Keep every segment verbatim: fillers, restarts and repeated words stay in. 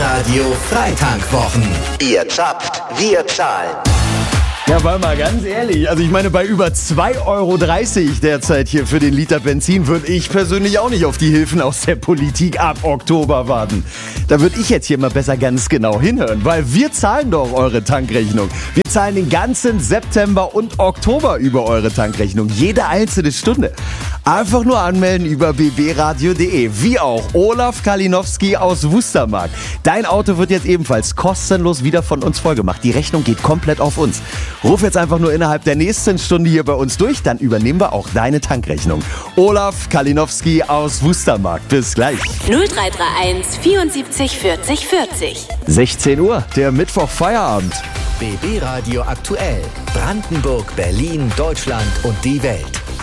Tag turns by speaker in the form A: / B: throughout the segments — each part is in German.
A: B-Radio Freitankwwochen. Ihr zappt, wir zahlen.
B: Ja, weil mal ganz ehrlich, also ich meine, bei über zwei Euro dreißig derzeit hier für den Liter Benzin würde ich persönlich auch nicht auf die Hilfen aus der Politik ab Oktober warten. Da würde ich jetzt hier mal besser ganz genau hinhören, weil wir zahlen doch eure Tankrechnung. Wir zahlen den ganzen September und Oktober über eure Tankrechnung, jede einzelne Stunde. Einfach nur anmelden über b b radio punkt d e, wie auch Olaf Kalinowski aus Wustermark. Dein Auto wird jetzt ebenfalls kostenlos wieder von uns vollgemacht. Die Rechnung geht komplett auf uns. Ruf jetzt einfach nur innerhalb der nächsten Stunde hier bei uns durch, dann übernehmen wir auch deine Tankrechnung. Olaf Kalinowski aus Wustermark. Bis gleich.
C: null drei drei eins vierundsiebzig vierzig vierzig.
B: sechzehn Uhr, der Mittwoch Feierabend.
A: B B-Radio aktuell. Brandenburg, Berlin, Deutschland und die Welt.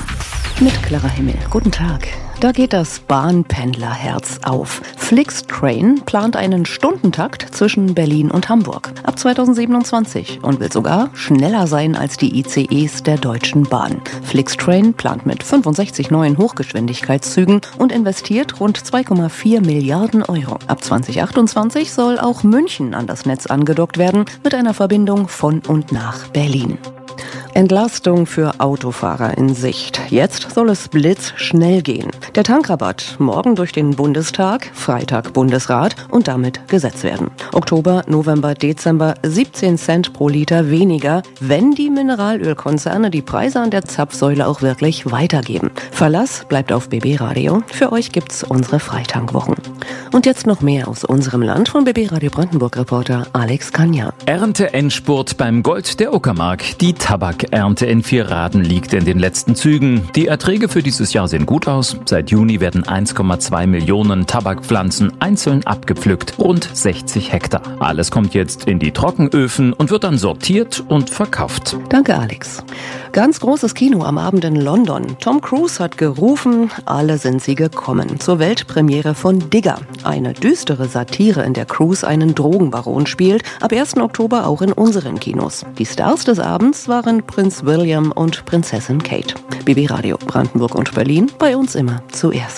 D: Mit klarer Himmel. Guten Tag. Da geht das Bahnpendlerherz auf. Flixtrain plant einen Stundentakt zwischen Berlin und Hamburg ab zweitausendsiebenundzwanzig und will sogar schneller sein als die I C Es der Deutschen Bahn. Flixtrain plant mit fünfundsechzig neuen Hochgeschwindigkeitszügen und investiert rund zwei Komma vier Milliarden Euro. Ab zweitausendachtundzwanzig soll auch München an das Netz angedockt werden mit einer Verbindung von und nach Berlin. Entlastung für Autofahrer in Sicht. Jetzt soll es blitzschnell gehen. Der Tankrabatt morgen durch den Bundestag, Freitag Bundesrat und damit Gesetz werden. Oktober, November, Dezember siebzehn Cent pro Liter weniger, wenn die Mineralölkonzerne die Preise an der Zapfsäule auch wirklich weitergeben. Verlass bleibt auf B B Radio. Für euch gibt's unsere Freitankwwochen. Und jetzt noch mehr aus unserem Land von B B Radio Brandenburg-Reporter Alex Kanja.
E: Ernte-Endspurt beim Gold der Uckermark. Die Tabakernte in Vierraden liegt in den letzten Zügen. Die Erträge für dieses Jahr sehen gut aus. Seit Juni werden eins Komma zwei Millionen Tabakpflanzen einzeln abgepflückt, rund sechzig Hektar. Alles kommt jetzt in die Trockenöfen und wird dann sortiert und verkauft.
D: Danke, Alex. Ganz großes Kino am Abend in London. Tom Cruise hat gerufen, alle sind sie gekommen. Zur Weltpremiere von Digger. Eine düstere Satire, in der Cruise einen Drogenbaron spielt. Ab ersten Oktober auch in unseren Kinos. Die Stars des Abends waren Prinz William und Prinzessin Kate. B B Radio Brandenburg und Berlin, bei uns immer zuerst.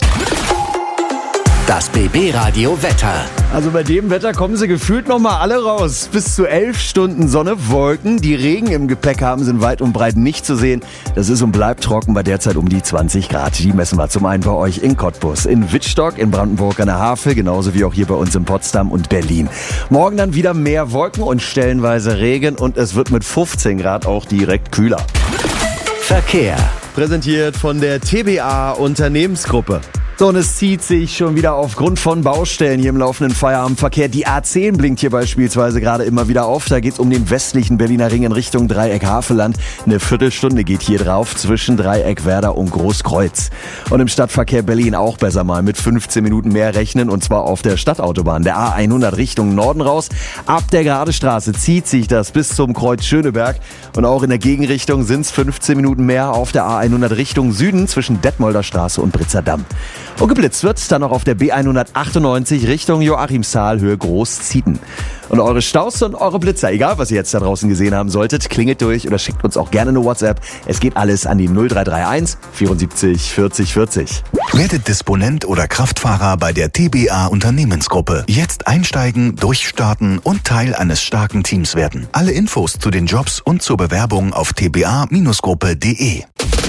A: Das B B-Radio Wetter.
B: Also bei dem Wetter kommen sie gefühlt noch mal alle raus. Bis zu elf Stunden Sonne, Wolken, die Regen im Gepäck haben, sind weit und breit nicht zu sehen. Das ist und bleibt trocken bei derzeit um die zwanzig Grad. Die messen wir zum einen bei euch in Cottbus, in Wittstock, in Brandenburg an der Havel, genauso wie auch hier bei uns in Potsdam und Berlin. Morgen dann wieder mehr Wolken und stellenweise Regen und es wird mit fünfzehn Grad auch direkt kühler.
A: Verkehr.
B: Präsentiert von der T B A Unternehmensgruppe. So, und es zieht sich schon wieder aufgrund von Baustellen hier im laufenden Feierabendverkehr. Die A zehn blinkt hier beispielsweise gerade immer wieder auf. Da geht es um den westlichen Berliner Ring in Richtung Dreieck-Havelland. Eine Viertelstunde geht hier drauf zwischen Dreieck, Werder und Großkreuz. Und im Stadtverkehr Berlin auch besser mal mit fünfzehn Minuten mehr rechnen. Und zwar auf der Stadtautobahn, der A hundert Richtung Norden raus. Ab der Geradestraße zieht sich das bis zum Kreuz Schöneberg. Und auch in der Gegenrichtung sind es fünfzehn Minuten mehr auf der A hundert Richtung Süden zwischen Detmolder Straße und Britzer-Damm. Und geblitzt wird dann noch auf der B hundertachtundneunzig Richtung Joachimsthal, Höhe Groß-Zieten. Und eure Staus und eure Blitzer, egal was ihr jetzt da draußen gesehen haben solltet, klingelt durch oder schickt uns auch gerne eine WhatsApp. Es geht alles an die null drei drei eins vierundsiebzig vierzig vierzig.
F: Werdet Disponent oder Kraftfahrer bei der T B A Unternehmensgruppe. Jetzt einsteigen, durchstarten und Teil eines starken Teams werden. Alle Infos zu den Jobs und zur Bewerbung auf t b a Gruppe punkt d e.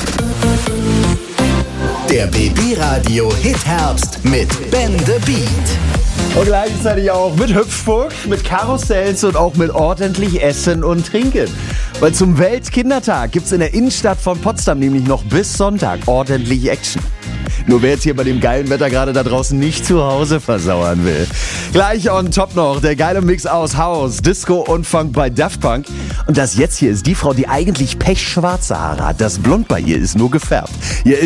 A: Der B B-Radio Hit-Herbst mit Ben the Beat.
B: Und gleichzeitig auch mit Hüpfburg, mit Karussells und auch mit ordentlich Essen und Trinken. Weil zum Weltkindertag gibt's in der Innenstadt von Potsdam nämlich noch bis Sonntag ordentlich Action. Nur wer jetzt hier bei dem geilen Wetter gerade da draußen nicht zu Hause versauern will. Gleich on top noch der geile Mix aus House, Disco und Funk bei Daft Punk. Und das jetzt hier ist die Frau, die eigentlich pechschwarze Haare hat. Das Blond bei ihr ist nur gefärbt. Hier